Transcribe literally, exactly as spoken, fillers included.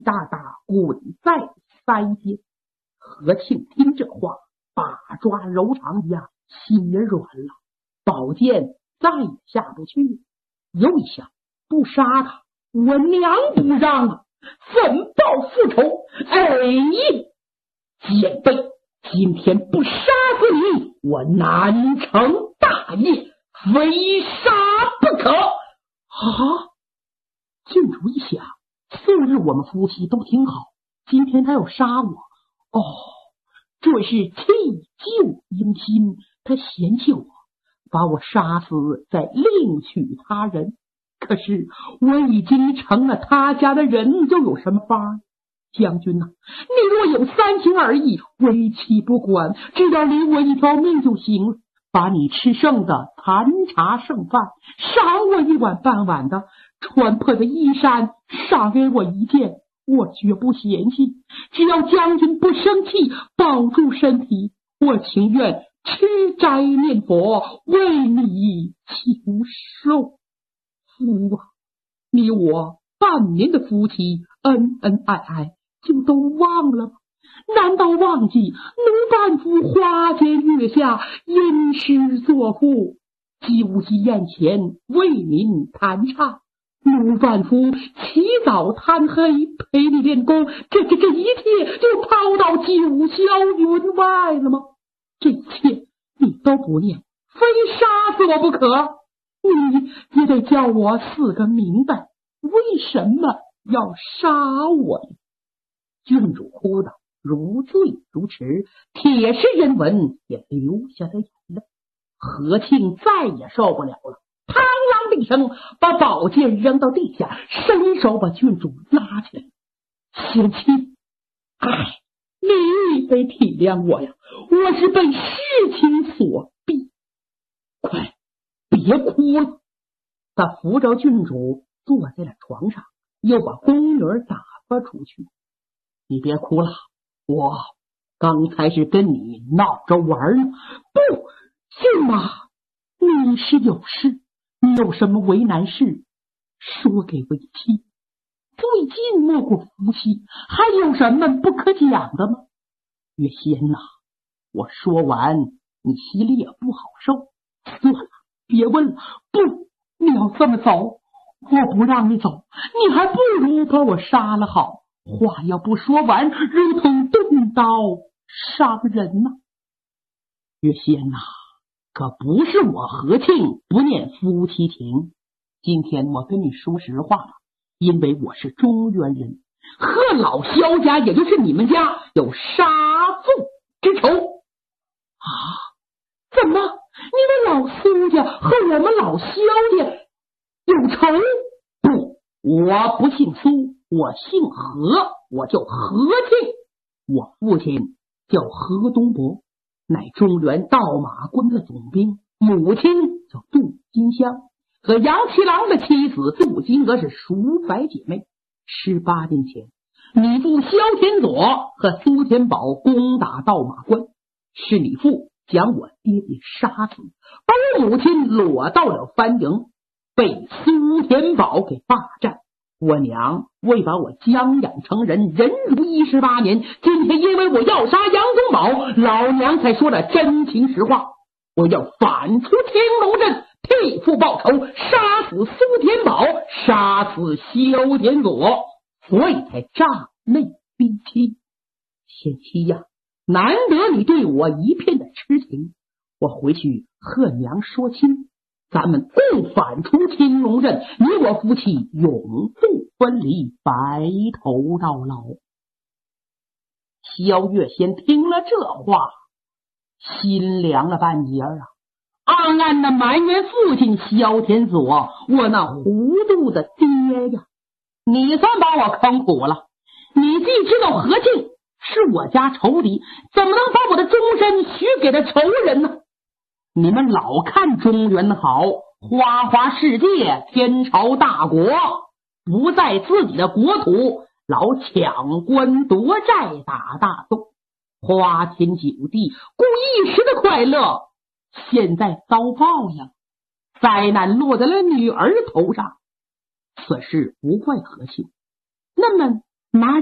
大大滚在腮间。何庆听这话，把抓柔肠一样，心也软了，宝剑再也下不去。又一想，不杀他，我娘不让啊，怎报复仇？哎，奸妃，今天不杀死你，我难成大业，非杀不可。啊！郡主一想，素日我们夫妻都挺好，今天他要杀我，哦，这是弃旧迎新，他嫌弃我，把我杀死，再另娶他人。可是我已经成了他家的人，又有什么法？将军呐、啊，你若有三心二意，为妻不管，只要留我一条命就行了。把你吃剩的残茶剩饭赏我一碗半碗的，穿破的衣衫赏给我一件，我绝不嫌弃。只要将军不生气，保住身体，我情愿吃斋念佛，为你求寿。夫啊，你我半年的夫妻，恩恩爱爱，就都忘了吗？难道忘记奴伴夫花前月下，吟诗作赋，酒席宴前为民弹唱，奴伴夫起早贪黑陪你练功，这这这一切就抛到九霄云外了吗？这一切你都不念，非杀死我不可。你也得叫我死个明白，为什么要杀我呢？郡主哭道，如醉如痴，铁石人文也流下了眼泪。何庆再也受不了了，嘡啷的一声把宝剑扔到地下，伸手把郡主拉起来。贤妻，哎，你得体谅我呀，我是被事情所逼。快别哭了。他扶着郡主坐在了床上，又把宫女打发出去。你别哭了，我刚才是跟你闹着玩呢。不，舅妈，你是有事，你有什么为难事，说给为妻。最近莫过夫妻，还有什么不可讲的吗？月仙呐、啊，我说完你心里也不好受。算了，别问了。不，你要这么走，我不让你走，你还不如把我杀了好。话要不说完，如同钝刀伤人呐、啊。月仙呐、啊，可不是我何庆不念夫妻情。今天我跟你说实话了，因为我是中原人，和老萧家，也就是你们家有杀父之仇啊！怎么，你们老苏家和我们老萧家有仇？不，我不姓苏，我姓何，我叫何庆。我父亲叫何东伯，乃中原倒马quân的总兵，母亲叫杜金香，和杨七郎的妻子杜金娥是叔伯姐妹。十八年前，你父萧天佐和苏天宝攻打倒马关，是你父将我爹爹杀死，把我母亲裸到了番营，被苏天宝给霸占。我娘为把我将养成人，忍辱一十八年，今天因为我要杀杨宗保，老娘才说了真情实话，我要反出青龙镇，替父报仇，杀死苏天宝，杀死萧天佐，所以才诈内逼妻。贤妻呀，难得你对我一片的痴情，我回去和娘说清，咱们共反出青龙镇，你我夫妻永不分离，白头到老。萧月仙听了这话，心凉了半截啊，暗暗的埋怨父亲萧天佐，我那糊涂的爹呀，你算把我坑苦了。你既知道何庆是我家仇敌，怎么能把我的终身许给了仇人呢？你们老看中原好，花花世界，天朝大国，不在自己的国土，老抢官夺寨，打大宋，花天酒地，顾一时的快乐，现在遭报应，灾难落在了女儿头上。此事不怪何庆，那么拿